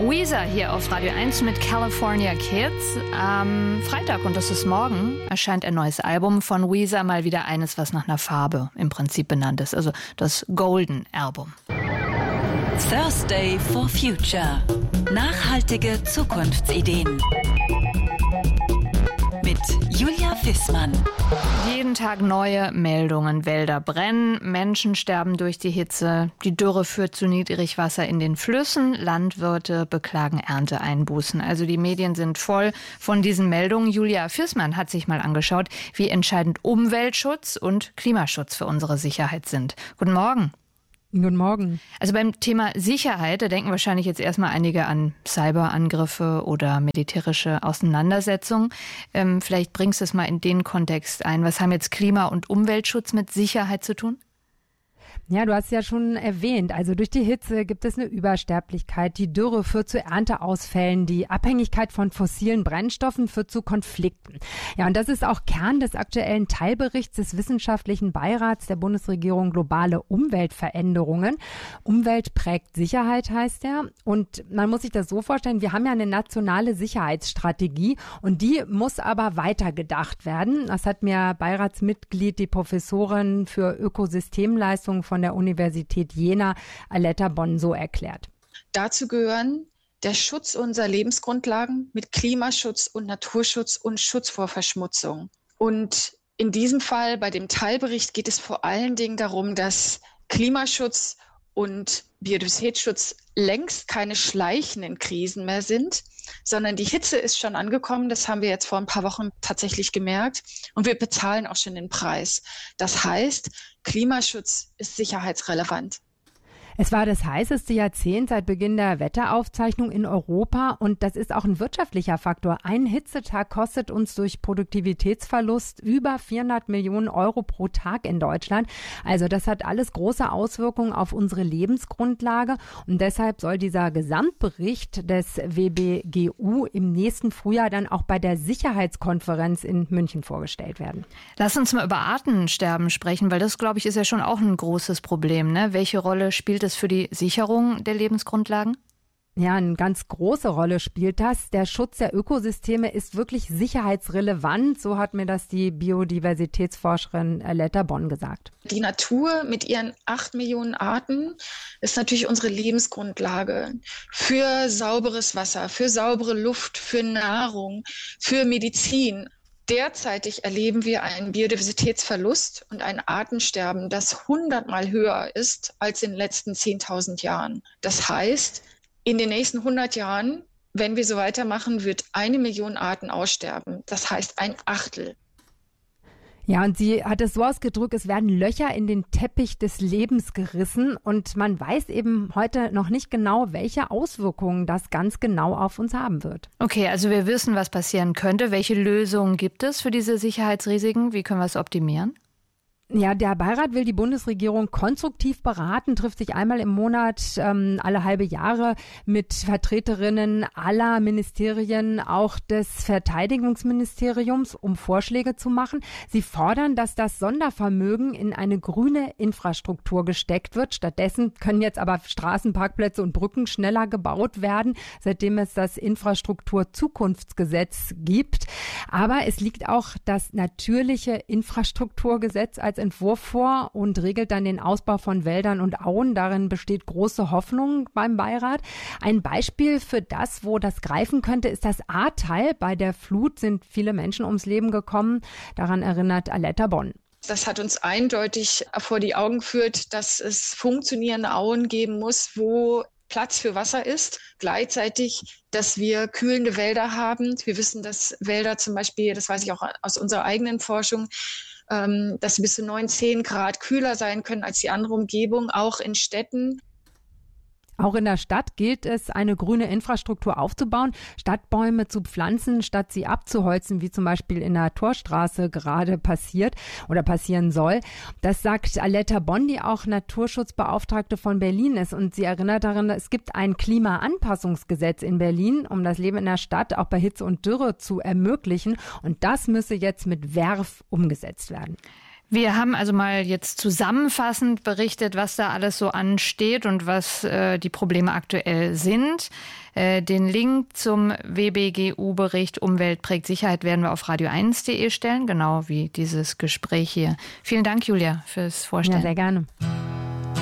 Weezer hier auf Radio 1 mit California Kids. Am Freitag, und das ist morgen, erscheint ein neues Album von Weezer, mal wieder eines, was nach einer Farbe im Prinzip benannt ist, also das Golden Album. Thursday for Future. Nachhaltige Zukunftsideen. Mit Julia Fissmann. Jeden Tag neue Meldungen. Wälder brennen, Menschen sterben durch die Hitze, die Dürre führt zu Niedrigwasser in den Flüssen, Landwirte beklagen Ernteeinbußen. Also die Medien sind voll von diesen Meldungen. Julia Fissmann hat sich mal angeschaut, wie entscheidend Umweltschutz und Klimaschutz für unsere Sicherheit sind. Guten Morgen. Guten Morgen. Also beim Thema Sicherheit, da denken wahrscheinlich jetzt erstmal einige an Cyberangriffe oder militärische Auseinandersetzungen. Vielleicht bringst du es mal in den Kontext ein. Was haben jetzt Klima- und Umweltschutz mit Sicherheit zu tun? Ja, du hast es ja schon erwähnt. Also durch die Hitze gibt es eine Übersterblichkeit. Die Dürre führt zu Ernteausfällen. Die Abhängigkeit von fossilen Brennstoffen führt zu Konflikten. Ja, und das ist auch Kern des aktuellen Teilberichts des Wissenschaftlichen Beirats der Bundesregierung Globale Umweltveränderungen. Umwelt prägt Sicherheit, heißt er. Und man muss sich das so vorstellen, wir haben ja eine nationale Sicherheitsstrategie und die muss aber weitergedacht werden. Das hat mir Beiratsmitglied, die Professorin für Ökosystemleistungen von der Universität Jena, Aletta Bonn, so erklärt. Dazu gehören der Schutz unserer Lebensgrundlagen mit Klimaschutz und Naturschutz und Schutz vor Verschmutzung. Und in diesem Fall, bei dem Teilbericht, geht es vor allen Dingen darum, dass Klimaschutz und Biodiversitätsschutz längst keine schleichenden Krisen mehr sind, sondern die Hitze ist schon angekommen. Das haben wir jetzt vor ein paar Wochen tatsächlich gemerkt. Und wir bezahlen auch schon den Preis. Das heißt, Klimaschutz ist sicherheitsrelevant. Es war das heißeste Jahrzehnt seit Beginn der Wetteraufzeichnung in Europa und das ist auch ein wirtschaftlicher Faktor. Ein Hitzetag kostet uns durch Produktivitätsverlust über 400 Millionen Euro pro Tag in Deutschland. Also das hat alles große Auswirkungen auf unsere Lebensgrundlage und deshalb soll dieser Gesamtbericht des WBGU im nächsten Frühjahr dann auch bei der Sicherheitskonferenz in München vorgestellt werden. Lass uns mal über Artensterben sprechen, weil das, glaube ich, ist ja schon auch ein großes Problem, ne? Welche Rolle spielt es für die Sicherung der Lebensgrundlagen? Ja, eine ganz große Rolle spielt das. Der Schutz der Ökosysteme ist wirklich sicherheitsrelevant. So hat mir das die Biodiversitätsforscherin Aletta Bonn gesagt. Die Natur mit ihren 8 Millionen Arten ist natürlich unsere Lebensgrundlage für sauberes Wasser, für saubere Luft, für Nahrung, für Medizin. Derzeitig erleben wir einen Biodiversitätsverlust und ein Artensterben, das 100-mal höher ist als in den letzten 10.000 Jahren. Das heißt, in den nächsten 100 Jahren, wenn wir so weitermachen, wird 1 Million Arten aussterben. Das heißt ein Achtel. Ja, und sie hat es so ausgedrückt, es werden Löcher in den Teppich des Lebens gerissen und man weiß eben heute noch nicht genau, welche Auswirkungen das ganz genau auf uns haben wird. Okay, also wir wissen, was passieren könnte. Welche Lösungen gibt es für diese Sicherheitsrisiken? Wie können wir es optimieren? Ja, der Beirat will die Bundesregierung konstruktiv beraten, trifft sich einmal im Monat, alle halbe Jahre mit Vertreterinnen aller Ministerien, auch des Verteidigungsministeriums, um Vorschläge zu machen. Sie fordern, dass das Sondervermögen in eine grüne Infrastruktur gesteckt wird. Stattdessen können jetzt aber Straßen, Parkplätze und Brücken schneller gebaut werden, seitdem es das Infrastrukturzukunftsgesetz gibt. Aber es liegt auch das natürliche Infrastrukturgesetz als Entwurf vor und regelt dann den Ausbau von Wäldern und Auen. Darin besteht große Hoffnung beim Beirat. Ein Beispiel für das, wo das greifen könnte, ist das Ahrtal. Bei der Flut sind viele Menschen ums Leben gekommen. Daran erinnert Aletta Bonn. Das hat uns eindeutig vor die Augen geführt, dass es funktionierende Auen geben muss, wo Platz für Wasser ist. Gleichzeitig, dass wir kühlende Wälder haben. Wir wissen, dass Wälder zum Beispiel, das weiß ich auch aus unserer eigenen Forschung, dass sie bis zu 9, 10 Grad kühler sein können als die andere Umgebung, auch in Städten. Auch in der Stadt gilt es, eine grüne Infrastruktur aufzubauen, Stadtbäume zu pflanzen, statt sie abzuholzen, wie zum Beispiel in der Torstraße gerade passiert oder passieren soll. Das sagt Aletta Bonn, die auch Naturschutzbeauftragte von Berlin ist. Und sie erinnert daran, es gibt ein Klimaanpassungsgesetz in Berlin, um das Leben in der Stadt auch bei Hitze und Dürre zu ermöglichen. Und das müsse jetzt mit Verf umgesetzt werden. Wir haben also mal jetzt zusammenfassend berichtet, was da alles so ansteht und was die Probleme aktuell sind. Den Link zum WBGU-Bericht Umwelt prägt Sicherheit werden wir auf radio1.de stellen, genau wie dieses Gespräch hier. Vielen Dank, Julia, fürs Vorstellen. Ja, sehr gerne.